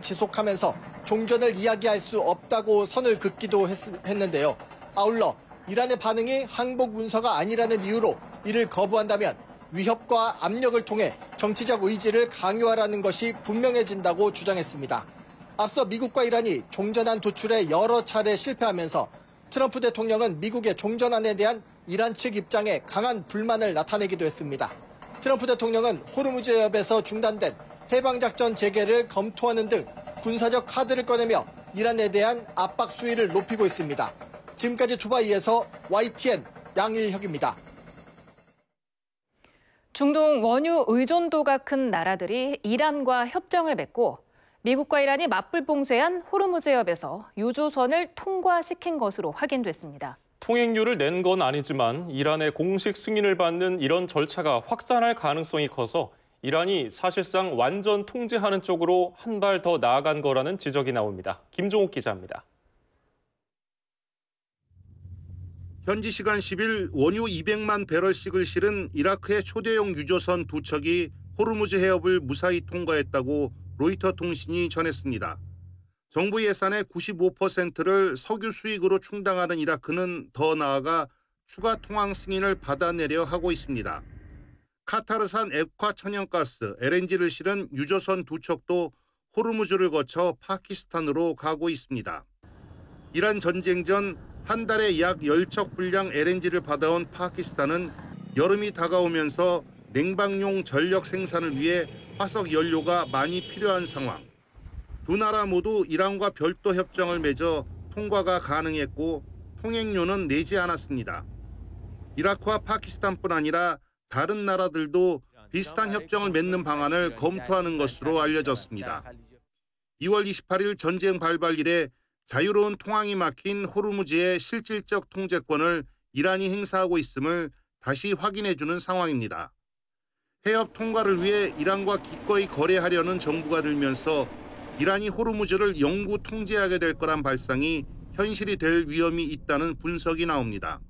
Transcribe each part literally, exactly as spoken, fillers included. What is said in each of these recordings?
지속하면서 종전을 이야기할 수 없다고 선을 긋기도 했, 했는데요. 아울러 이란의 반응이 항복 문서가 아니라는 이유로 이를 거부한다면 위협과 압력을 통해 정치적 의지를 강요하라는 것이 분명해진다고 주장했습니다. 앞서 미국과 이란이 종전안 도출에 여러 차례 실패하면서 트럼프 대통령은 미국의 종전안에 대한 이란 측 입장에 강한 불만을 나타내기도 했습니다. 트럼프 대통령은 호르무즈 해협에서 중단된 해방작전 재개를 검토하는 등 군사적 카드를 꺼내며 이란에 대한 압박 수위를 높이고 있습니다. 지금까지 두바이에서 와이티엔 양일혁입니다. 중동 원유 의존도가 큰 나라들이 이란과 협정을 맺고 미국과 이란이 맞불 봉쇄한 호르무즈 해협에서 유조선을 통과시킨 것으로 확인됐습니다. 통행료를 낸 건 아니지만 이란의 공식 승인을 받는 이런 절차가 확산할 가능성이 커서 이란이 사실상 완전 통제하는 쪽으로 한 발 더 나아간 거라는 지적이 나옵니다. 김종욱 기자입니다. 현지 시간 십 일 원유 이백만 배럴씩을 실은 이라크의 초대형 유조선 두 척이 호르무즈 해협을 무사히 통과했다고 로이터 통신이 전했습니다. 정부 예산의 구십오 퍼센트를 석유 수익으로 충당하는 이라크는 더 나아가 추가 통항 승인을 받아내려 하고 있습니다. 카타르산 액화 천연가스 엘엔지를 실은 유조선 두 척도 호르무즈를 거쳐 파키스탄으로 가고 있습니다. 이란 전쟁 전 한 달에 약 십 척 분량 엘엔지를 받아온 파키스탄은 여름이 다가오면서 냉방용 전력 생산을 위해 화석 연료가 많이 필요한 상황. 두 나라 모두 이란과 별도 협정을 맺어 통과가 가능했고 통행료는 내지 않았습니다. 이라크와 파키스탄뿐 아니라 다른 나라들도 비슷한 협정을 맺는 방안을 검토하는 것으로 알려졌습니다. 이월 이십팔일 전쟁 발발 이래 자유로운 통항이 막힌 호르무즈의 실질적 통제권을 이란이 행사하고 있음을 다시 확인해주는 상황입니다. 해협 통과를 위해 이란과 기꺼이 거래하려는 정부가 들면서 이란이 호르무즈를 영구 통제하게 될 거란 발상이 현실이 될 위험이 있다는 분석이 나옵니다.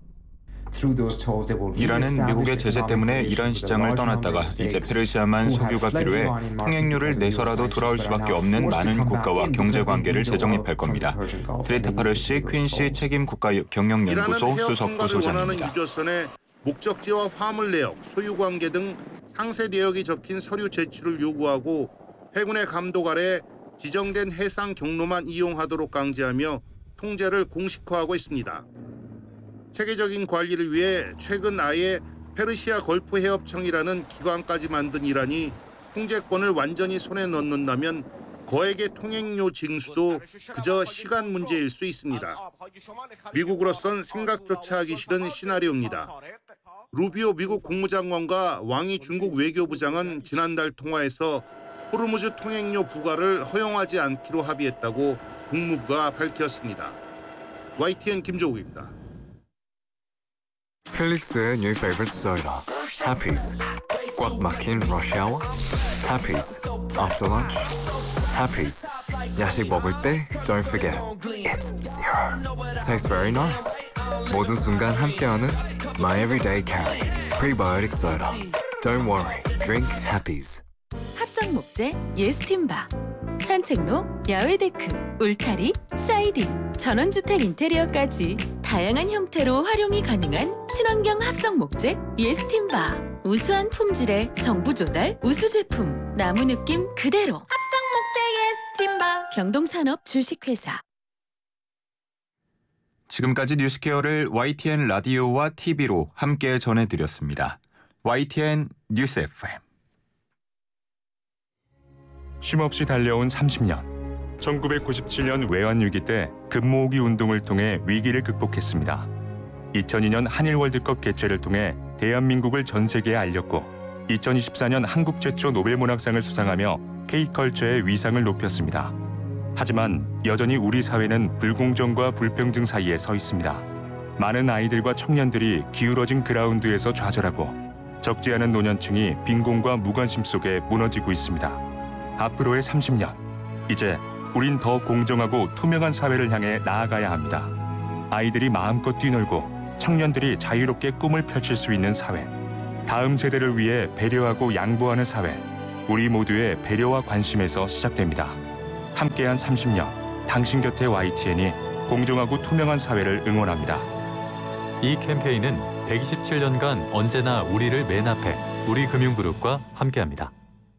이란은 미국의 제재 때문에 이란 시장을 떠났다가 이제 페르시아만 석유가 필요해 통행료를 내서라도 돌아올 수밖에 없는 많은 국가와 경제관계를 재정립할 겁니다. 트레타 파르시 퀸시 책임 국가경영연구소 수석 부소장입니다. 유조선의 목적지와 화물 내역, 소유관계 등 상세 내역이 적힌 서류 제출을 요구하고 해군의 감독 아래 지정된 해상 경로만 이용하도록 강제하며 통제를 공식화하고 있습니다. 체계적인 관리를 위해 최근 아예 페르시아 걸프 해협청이라는 기관까지 만든 이란이 통제권을 완전히 손에 넣는다면 거액의 통행료 징수도 그저 시간 문제일 수 있습니다. 미국으로선 생각조차 하기 싫은 시나리오입니다. 루비오 미국 국무장관과 왕이 중국 외교부장은 지난달 통화에서 호르무즈 통행료 부과를 허용하지 않기로 합의했다고 국무부가 밝혔습니다. 와이티엔 김조국입니다. 펠릭스의 new favorite soda, Happy's. 꽉 막힌 rush hour, Happy's. After lunch, Happy's. 야식 먹을 때 don't forget, it's zero. Tastes very nice. 모든 순간 함께하는 my everyday carry, prebiotic soda. Don't worry, drink Happy's. 합성 목재 예스팀바, 산책로, 야외 데크, 울타리, 사이딩, 전원주택 인테리어까지 다양한 형태로 활용이 가능한 친환경 합성 목재 예스팀바. 우수한 품질의 정부 조달 우수 제품, 나무 느낌 그대로. 합성 목재 예스팀바. 경동산업 주식회사. 지금까지 뉴스케어를 와이티엔 라디오와 티비로 함께 전해드렸습니다. 와이티엔 뉴스 에프엠. 쉼없이 달려온 삼십 년. 천구백구십칠 년 외환위기 때 금모으기 운동을 통해 위기를 극복했습니다. 이천이 년 한일 월드컵 개최를 통해 대한민국을 전 세계에 알렸고 이천이십사 년 한국 최초 노벨문학상을 수상하며 K컬처의 위상을 높였습니다. 하지만 여전히 우리 사회는 불공정과 불평등 사이에 서 있습니다. 많은 아이들과 청년들이 기울어진 그라운드에서 좌절하고 적지 않은 노년층이 빈곤과 무관심 속에 무너지고 있습니다. 앞으로의 삼십 년, 이제 우린 더 공정하고 투명한 사회를 향해 나아가야 합니다. 아이들이 마음껏 뛰놀고 청년들이 자유롭게 꿈을 펼칠 수 있는 사회, 다음 세대를 위해 배려하고 양보하는 사회, 우리 모두의 배려와 관심에서 시작됩니다. 함께한 삼십 년, 당신 곁에 와이티엔이 공정하고 투명한 사회를 응원합니다. 이 캠페인은 백이십칠 년간 언제나 우리를 맨 앞에 우리금융그룹과 함께합니다.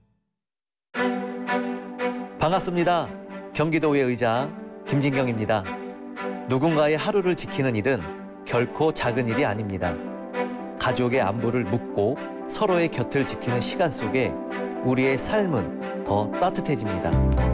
반갑습니다. 경기도의 의장 김진경입니다. 누군가의 하루를 지키는 일은 결코 작은 일이 아닙니다. 가족의 안부를 묻고 서로의 곁을 지키는 시간 속에 우리의 삶은 더 따뜻해집니다.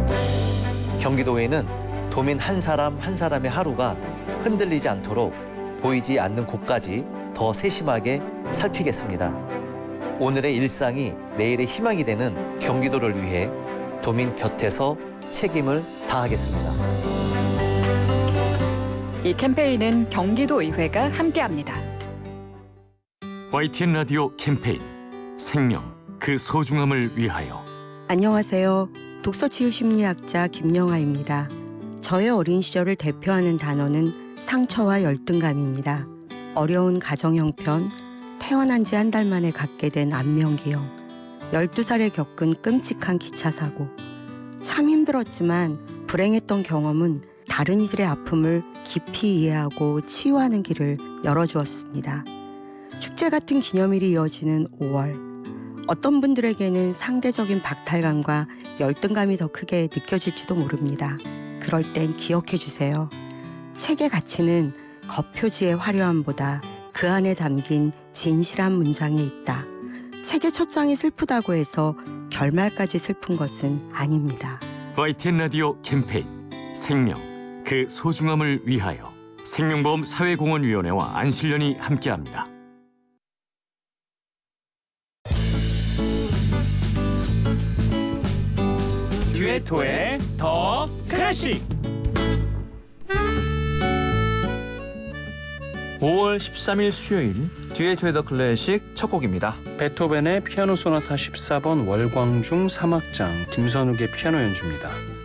경기도에는 도민 한 사람 한 사람의 하루가 흔들리지 않도록 보이지 않는 곳까지 더 세심하게 살피겠습니다. 오늘의 일상이 내일의 희망이 되는 경기도를 위해 도민 곁에서 책임을 다하겠습니다. 이 캠페인은 경기도의회가 함께합니다. 와이티엔 라디오 캠페인 생명 그 소중함을 위하여. 안녕하세요. 독서치유심리학자 김영아입니다. 저의 어린 시절을 대표하는 단어는 상처와 열등감입니다. 어려운 가정 형편, 태어난 지 한 달 만에 갖게 된 안면기형, 열두 살에 겪은 끔찍한 기차 사고. 참 힘들었지만 불행했던 경험은 다른 이들의 아픔을 깊이 이해하고 치유하는 길을 열어주었습니다. 축제 같은 기념일이 이어지는 오월. 어떤 분들에게는 상대적인 박탈감과 열등감이 더 크게 느껴질지도 모릅니다. 그럴 땐 기억해 주세요. 책의 가치는 겉표지의 화려함보다 그 안에 담긴 진실한 문장에 있다. 책의 첫 장이 슬프다고 해서 결말까지 슬픈 것은 아닙니다. 와이티엔 라디오 캠페인 생명 그 소중함을 위하여 생명보험 사회공헌위원회와 안실련이 함께합니다. 듀에토의 더 클래식. 오월 십삼일 수요일 듀에토의 더 클래식 첫 곡입니다. 베토벤의 피아노 소나타 십사 번 월광중 삼 악장 김선욱의 피아노 연주입니다.